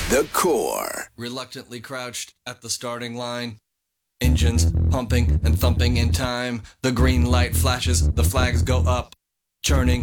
The Core. Reluctantly crouched at the starting line. Engines pumping and thumping in time. The green light flashes, the flags go up. Churning